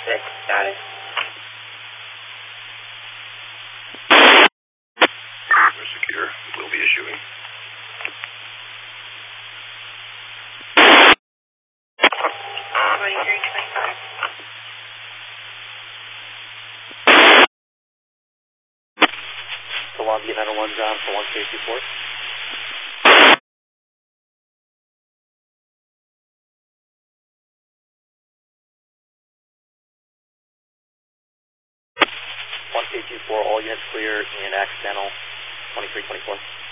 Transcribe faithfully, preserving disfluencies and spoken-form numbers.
six, status. We're secure. We'll be issuing. twenty-three, twenty-five. Columbia nine one one, John, for one safety force. one K two four, all units clear in accidental twenty-three twenty-four.